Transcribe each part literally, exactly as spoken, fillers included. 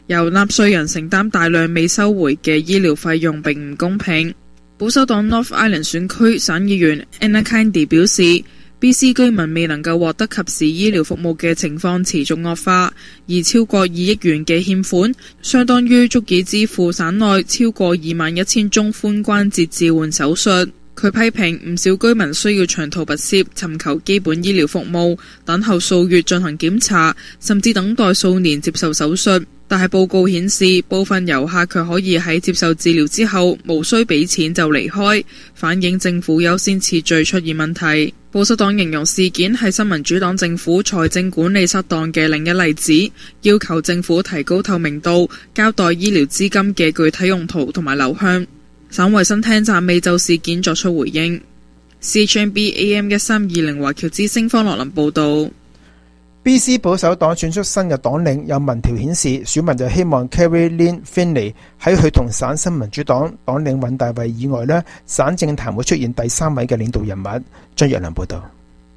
由納稅人承擔大量未收回嘅醫療費用並唔公平。保守黨 North Island 選區省議員 Anna Kennedy 表示，B C 居民未能夠獲得及時醫療服務嘅情況持續惡化，而超過二億元嘅欠款，相當於足以支付省內超過二萬一千宗髖關節置換手術。佢批評唔少居民需要長途跋涉尋求基本醫療服務，等候數月進行檢查，甚至等待數年接受手術。但係報告顯示，部分遊客卻可以喺接受治療之後無需俾錢就離開，反映政府優先次序出現問題。保守黨形容事件係新民主黨政府財政管理失當嘅另一例子，要求政府提高透明度，交代醫療資金嘅具體用途同埋流向。省衛生廳暫未就事件作出回應。C H M B A M 一三二零華僑之聲方樂林報導。 B C 保守黨選出新嘅黨領，有民調顯示選民就希望 Kerry Lynn Finley 喺佢同省新民主黨黨領尹大衛以外呢，省政壇會出現第三位嘅領導人物。張若良報導。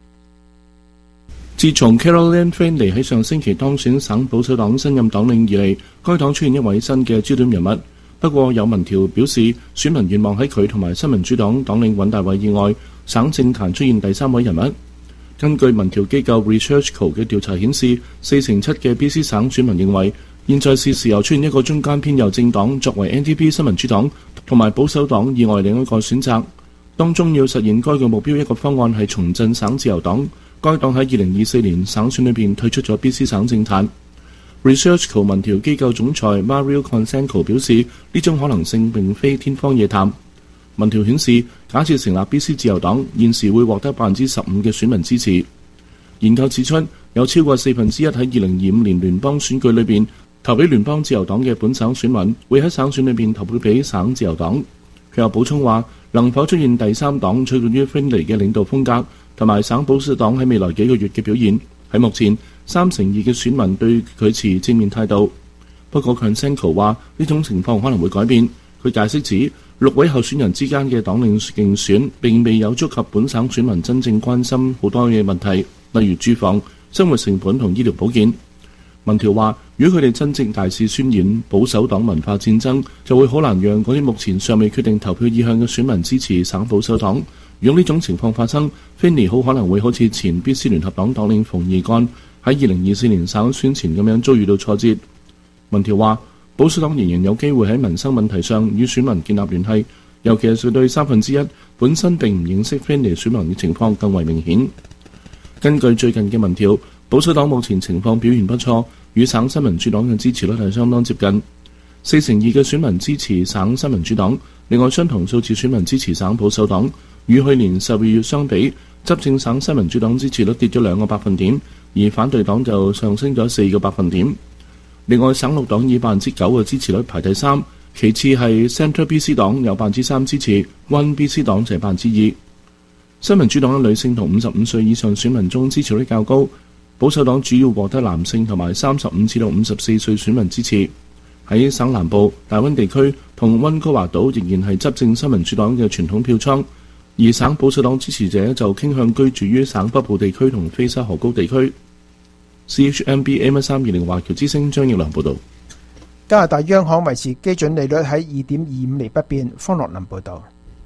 自從 Caroline Finley 喺上星期當選省保守黨新任黨領以嚟，該黨出現一位新嘅焦點人物。不過有民調表示，選民願望喺佢同埋新民主黨黨領尹大衛以外，省政壇出現第三位人物。根據民調機構 ResearchCo 嘅調查顯示，四成七嘅 B C 省選民認為，現在是時候出現一個中間偏右政黨作為 N D P 新民主黨同埋保守黨以外另一個選擇。當中要實現該個目標一個方案係重振省自由黨，該黨喺二零二四年省選裏邊退出咗 B C 省政壇。ResearchCo 民調機構總裁 Mario Consenco 表示，呢種可能性並非天方夜譚。民調顯示，假設成立 B C 自由黨，現時會獲得百分之十五嘅選民支持。研究指出，有超過四分之一喺二零二五年聯邦選舉裏邊投俾聯邦自由黨嘅本省選民，會喺省選裏邊投票俾省自由黨。佢又補充話，能否出現第三黨取決於 Finley 嘅領導風格同埋省保守黨喺未來幾個月嘅表現。喺目前，三成二嘅選民對佢持正面態度。不過 Consenco 話呢種情況可能會改變。佢解釋指，六位候選人之間嘅黨領競選並未有觸及本省選民真正關心好多嘅問題，例如住房、生活成本同醫療保健。民調話，如果佢哋真正大肆渲染保守黨文化戰爭，就會好難讓嗰啲目前尚未決定投票意向嘅選民支持省保守黨。如果呢種情況發生，Finley 好可能會好似前 B C 聯合黨黨領馮義幹喺二零二四年省選前咁樣遭遇到挫折。民調話，保守黨仍然有機會喺民生問題上與選民建立聯繫，尤其係對三分之一本身並唔認識 Finley 選民嘅情況更為明顯。根據最近嘅民調，保守黨目前情況表現不錯，與省新民主黨嘅支持率係相當接近。四成二嘅選民支持省新民主黨，另外相同數字選民支持省保守黨。與去年十二月相比，執政省新民主黨支持率跌咗兩個百分點，而反對黨就上升咗四個百分點。另外，省綠黨以百分之九嘅支持率排第三，其次係 Centre B C 黨有百分之三支持 ，One B C 黨就係百分之二。新民主黨嘅女性同五十五歲以上選民中支持率較高，保守黨主要獲得男性同埋三十五至到五十四歲選民支持。喺省南部、大溫地區同溫哥華島仍然係執政新民主黨嘅傳統票倉，而省保守黨支持者就傾向居住於省北部地區同菲沙河高地區。C H M B A M 一三二零華僑之聲張奕良報導。 加拿大央行維持基準利率喺二點二五厘不變。方樂林報導。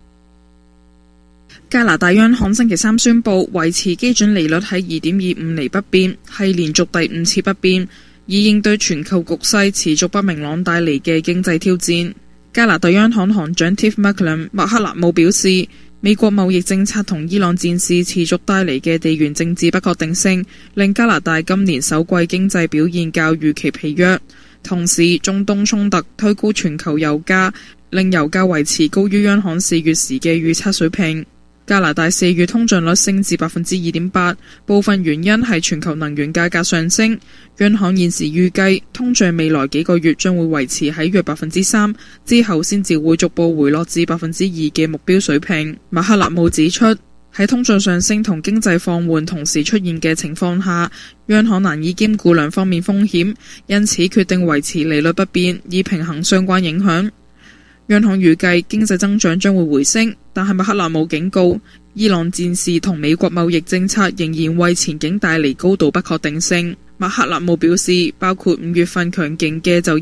加拿大央行星期三宣布維持基準利率喺二點二五厘不變，係連續第五次不變，以應對全球局勢持續不明朗帶嚟嘅經濟挑戰。加拿大央行行長 Tiff Macklem 麥克納姆表示，美國貿易政策同伊朗戰事持續帶嚟嘅地緣政治不確定性，令加拿大今年首季經濟表現較預期疲弱。同時，中東衝突推高全球油價，令油價維持高於央行四月時嘅預測水平。加拿大四月通脹率升至百分之二點八，部分原因係全球能源價格上升。央行現時預計通脹未來幾個月將會維持喺約百分之三，之後先至會逐步回落至百分之二嘅目標水平。馬克納姆指出，喺通脹上升同經濟放緩同時出現嘅情況下，央行難以兼顧兩方面風險，因此決定維持利率不變，以平衡相關影響。央行預計經濟增長將會回升，但係麥克納姆警告，伊朗戰事同美國貿易政策仍然為前景帶嚟高度不確定性。麥克納姆表示，包括五月份強勁嘅就